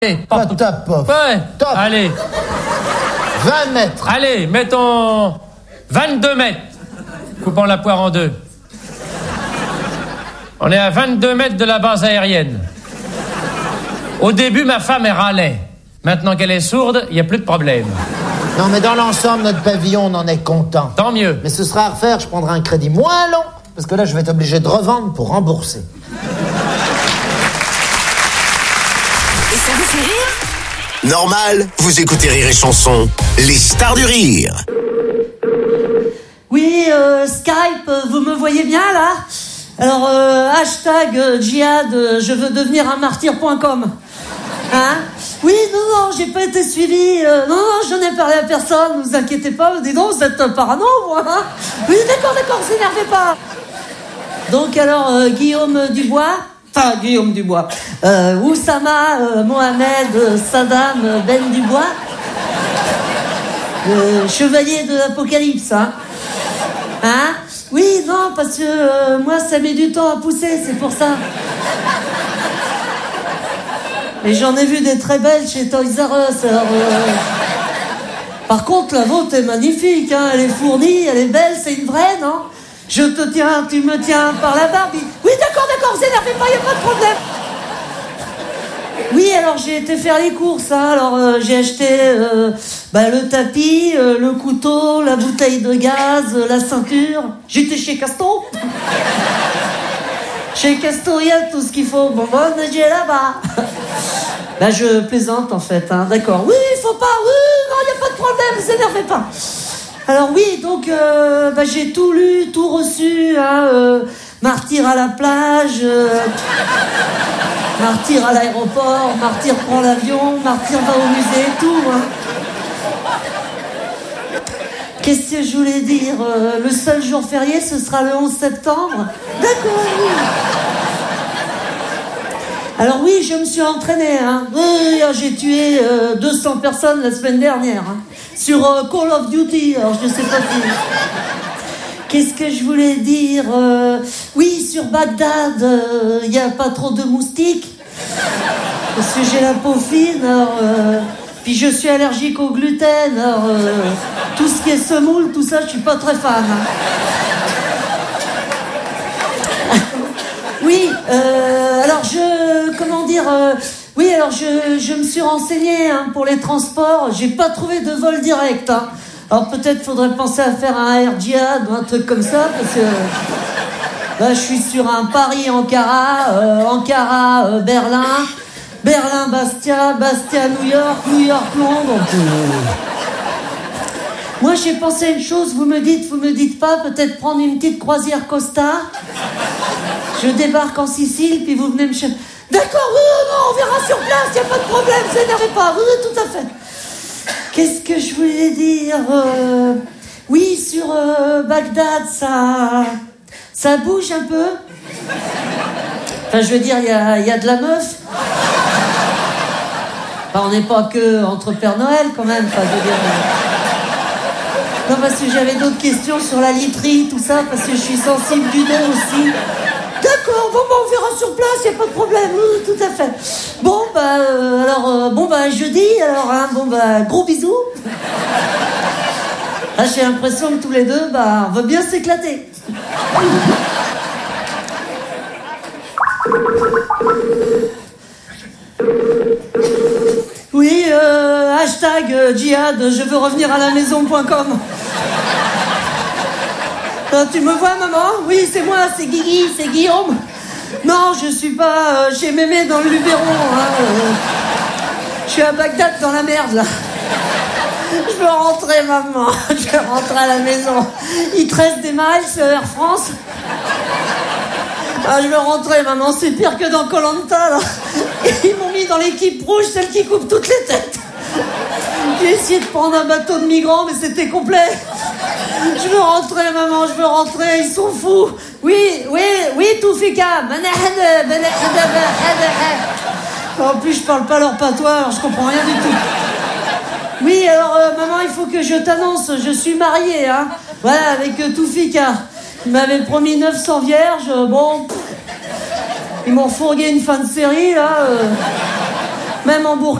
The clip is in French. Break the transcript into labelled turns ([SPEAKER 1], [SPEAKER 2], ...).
[SPEAKER 1] Top.
[SPEAKER 2] Ouais.
[SPEAKER 1] Top.
[SPEAKER 2] Allez.
[SPEAKER 1] 20 mètres.
[SPEAKER 2] Allez, mettons 22 mètres. Coupons la poire en deux. On est à 22 mètres de la base aérienne. Au début, ma femme, elle râlait. Maintenant qu'elle est sourde, il n'y a plus de problème.
[SPEAKER 1] Non, mais dans l'ensemble, notre pavillon, on en est content.
[SPEAKER 2] Tant mieux.
[SPEAKER 1] Mais ce sera à refaire, je prendrai un crédit moins long, parce que là, je vais être obligé de revendre pour rembourser.
[SPEAKER 3] Et ça vous fait rire ?
[SPEAKER 4] Normal, vous écoutez Rire et Chanson, les stars du rire.
[SPEAKER 5] Oui, Skype, vous me voyez bien là ? Alors, hashtag djihad, je veux devenir un martyr.com. Hein ? Oui, non, j'ai pas été suivi. Non, j'en ai parlé à personne, ne vous inquiétez pas. Dis donc, vous êtes parano, moi. Hein ? Oui, d'accord, vous énervez pas. Donc, alors, Guillaume Dubois, Oussama Mohamed Saddam Ben Dubois, chevalier de l'Apocalypse, hein ? Hein ? Oui, non, parce que moi, ça met du temps à pousser, c'est pour ça. Mais j'en ai vu des très belles chez Toys R Us, alors... Par contre, la vôtre est magnifique, hein, elle est fournie, elle est belle, c'est une vraie, non ? Je te tiens, tu me tiens par la barbe. Oui, d'accord, vous énervez pas, y a pas de problème. Oui, alors j'ai été faire les courses, hein. Alors j'ai acheté le tapis, le couteau, la bouteille de gaz, la ceinture. J'étais chez Castor. Chez Castor, il y a tout ce qu'il faut. Bon, j'ai là-bas. Je plaisante en fait, hein. D'accord. Oui, faut pas. Oui, non, il n'y a pas de problème, vous énervez pas. Alors oui, donc j'ai tout lu, tout reçu, hein, martyr à la plage, martyr à l'aéroport, martyr prend l'avion, martyr va au musée, tout. Hein. Qu'est-ce que je voulais dire ? Le seul jour férié, ce sera le 11 septembre. D'accord, oui. Alors oui, je me suis entraîné. Hein. Oui, j'ai tué 200 personnes la semaine dernière. Hein. Sur Call of Duty, alors je ne sais pas si... Qu'est-ce que je voulais dire ? Oui, sur Bagdad, il n'y a pas trop de moustiques. Parce que j'ai la peau fine, alors... Puis je suis allergique au gluten, alors... tout ce qui est semoule, tout ça, je suis pas très fan. Hein. Oui, alors oui, alors je me suis renseignée hein, pour les transports. J'ai pas trouvé de vol direct. Hein. Alors peut-être faudrait penser à faire un Air Jihad ou un truc comme ça, parce que je suis sur un Paris-Ankara, Ankara-Berlin, Berlin-Bastia, Bastia-New York, New York-Londres. Moi j'ai pensé à une chose, vous me dites pas, peut-être prendre une petite croisière Costa. Je débarque en Sicile, puis vous venez me chercher. D'accord, oui, non, on verra sur place, y a pas de problème, vous énervez pas, oui, tout à fait. Qu'est-ce que je voulais dire Oui, sur Bagdad, ça bouge un peu. Enfin, je veux dire, il y a de la meuf. Enfin, on n'est pas que entre Père Noël, quand même, enfin, je veux dire... Non, parce que j'avais d'autres questions sur la literie, tout ça, parce que je suis sensible du dos aussi. D'accord, bon, on verra sur place, y a pas de problème, oui, tout à fait. Bon, jeudi, alors, hein, gros bisous. Ah, j'ai l'impression que tous les deux, on va bien s'éclater. Oui, hashtag djihad, je veux revenir à la maison.com. Tu me vois, maman ? Oui, c'est moi, c'est Guigui, c'est Guillaume. Non, je suis pas chez Mémé dans le Luberon. Hein, je suis à Bagdad dans la merde, là. Je veux rentrer, maman. Je veux rentrer à la maison. Il te reste des miles, Air France ? Je veux rentrer, maman. C'est pire que dans Koh-Lanta, là. Ils m'ont mis dans l'équipe rouge, celle qui coupe toutes les têtes. J'ai essayé de prendre un bateau de migrants, mais c'était complet. Je veux rentrer, maman, je veux rentrer, ils sont fous. Oui, Toufika. En plus, je parle pas leur patois, alors je comprends rien du tout. Oui, alors, maman, il faut que je t'annonce, je suis mariée, hein. Voilà, avec Toufika. Il m'avait promis 900 vierges, bon... Ils m'ont fourgué une fin de série, là. Même en Burkina